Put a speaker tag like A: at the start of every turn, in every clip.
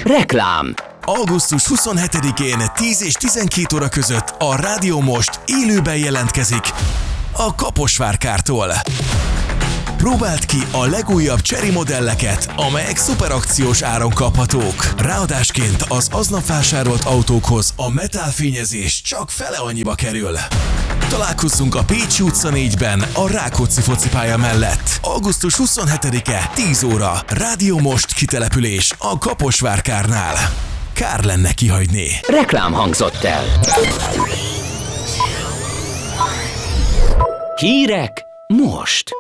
A: Reklám.
B: Augusztus 27-én 10 és 12 óra között a Rádió Most élőben jelentkezik a Kaposvár-kártól. Próbáld ki a legújabb Chery modelleket, amelyek szuperakciós áron kaphatók. Ráadásként az aznap vásárolt autókhoz a metálfényezés csak fele annyiba kerül. Találkozzunk a Pécsi utca 4-ben a Rákóczi focipálya mellett. Augusztus 27-e 10 óra. Rádió Most kitelepülés a Kaposvár-kárnál. Kár lenne kihagyni.
A: Reklám hangzott el. Hírek most.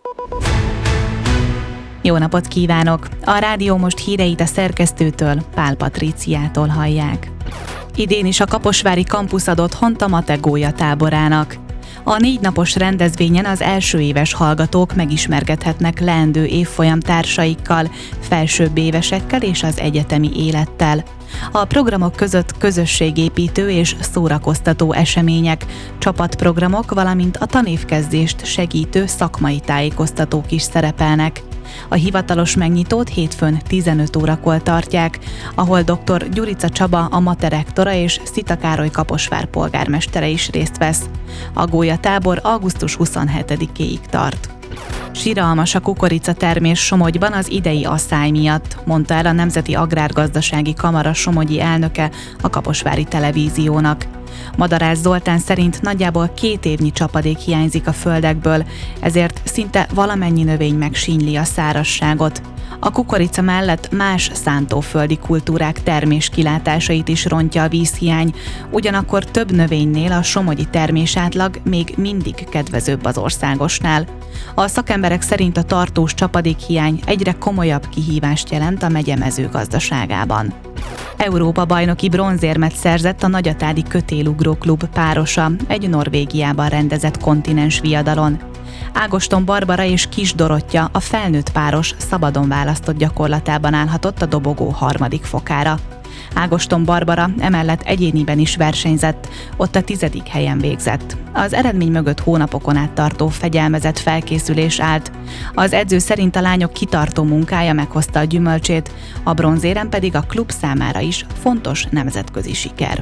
C: Jó napot kívánok! A Rádió Most híreit a szerkesztőtől, Pál Patríciától hallják. Idén is a kaposvári kampusz adott hont a Mate gólyatáborának. A 4 napos rendezvényen az első éves hallgatók megismerkedhetnek leendő évfolyam társaikkal, felsőbb évesekkel és az egyetemi élettel. A programok között közösségépítő és szórakoztató események, csapatprogramok, valamint a tanévkezdést segítő szakmai tájékoztatók is szerepelnek. A hivatalos megnyitót hétfőn 15 órakor tartják, ahol dr. Gyurica Csaba, a Mate rektora és Szita Károly Kaposvár polgármestere is részt vesz. A gólyatábor augusztus 27-éig tart. Siralmas a kukoricatermés Somogyban az idei asszály miatt, mondta el a Nemzeti Agrárgazdasági Kamara somogyi elnöke a Kaposvári Televíziónak. Madarász Zoltán szerint nagyjából 2 évnyi csapadék hiányzik a földekből, ezért szinte valamennyi növény megsínyli a szárazságot. A kukorica mellett más szántóföldi kultúrák terméskilátásait is rontja a vízhiány, ugyanakkor több növénynél a somogyi termésátlag még mindig kedvezőbb az országosnál. A szakemberek szerint a tartós csapadékhiány egyre komolyabb kihívást jelent a megye mezőgazdaságában. Európa-bajnoki bronzérmet szerzett a Nagyatádi Kötélugró Klub párosa egy Norvégiában rendezett kontinens viadalon. Ágoston Barbara és Kis Dorottya, a felnőtt páros szabadon választott gyakorlatában állhatott a dobogó 3. fokára. Ágoston Barbara emellett egyéniben is versenyzett, ott a 10. helyen végzett. Az eredmény mögött hónapokon át tartó fegyelmezett felkészülés állt. Az edző szerint a lányok kitartó munkája meghozta a gyümölcsét, a bronzérem pedig a klub számára is fontos nemzetközi siker.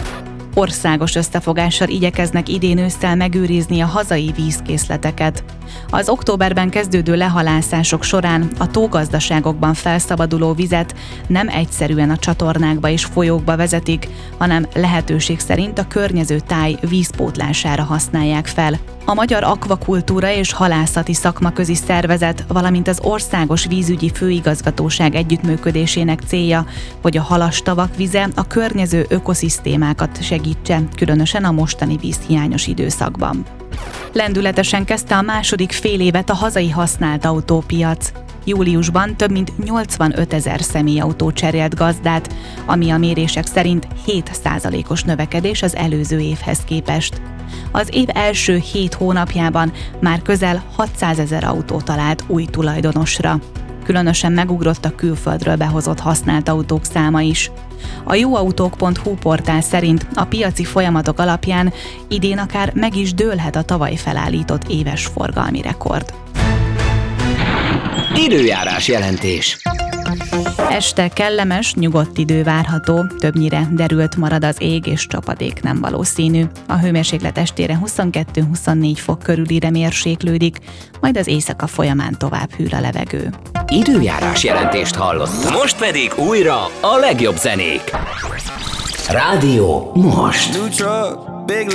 C: Országos összefogással igyekeznek idén ősszel megőrizni a hazai vízkészleteket. Az októberben kezdődő lehalászások során a tógazdaságokban felszabaduló vizet nem egyszerűen a csatornákba és folyókba vezetik, hanem lehetőség szerint a környező táj vízpótlására használják fel. A Magyar Akvakultúra és Halászati Szakmaközi Szervezet, valamint az Országos Vízügyi Főigazgatóság együttműködésének célja, hogy a halastavak vize a környező ökoszisztémákat segítse, különösen a mostani vízhiányos időszakban. Lendületesen kezdte a második félévet a hazai használt autópiac. Júliusban több mint 85 000 személyautó cserélt gazdát, ami a mérések szerint 7%-os növekedés az előző évhez képest. Az év első 7 hónapjában már közel 600 000 autó talált új tulajdonosra. Különösen megugrott a külföldről behozott használt autók száma is. A jóautók.hu portál szerint a piaci folyamatok alapján idén akár meg is dőlhet a tavaly felállított éves forgalmi rekord.
A: Időjárás jelentés.
C: Este kellemes, nyugodt idő várható, többnyire derült marad az ég és csapadék nem valószínű. A hőmérséklet estére 22-24 fok körülire mérséklődik, majd az éjszaka folyamán tovább hűl a levegő.
A: Időjárás jelentést hallottam. Most pedig újra a legjobb zenék. Rádió Most.